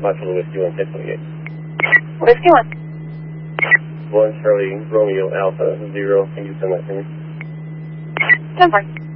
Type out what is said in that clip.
Buffalo Whiskey 128. Whiskey 1. 1 Charlie Romeo Alpha 0. Can you send that to me? 10-4.